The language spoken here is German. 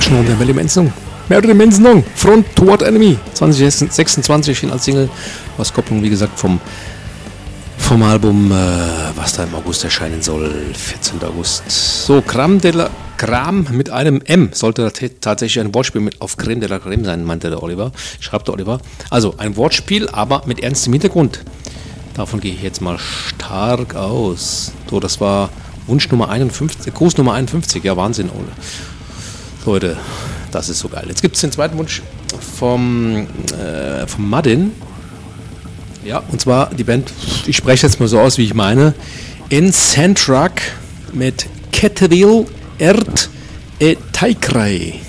Schnurren der Meldemenzung. Meldemenzung. Front Toward Enemy. 2026 als Single. Auskopplung, wie gesagt, vom Album, was da im August erscheinen soll. 14. August. So, Kram mit einem M. Sollte tatsächlich ein Wortspiel mit auf Creme de la Creme sein, meinte der Oliver. Schreibt der Oliver. Also, ein Wortspiel, aber mit ernstem Hintergrund. Davon gehe ich jetzt mal stark aus. So, das war Wunsch Nummer 51, Gruß Nummer 51. Ja, Wahnsinn, Leute, das ist so geil. Jetzt gibt es den zweiten Wunsch vom Madin. Ja, und zwar die Band, ich spreche jetzt mal so aus, wie ich meine, Incentrak mit Ketevil Ert e Taikrai.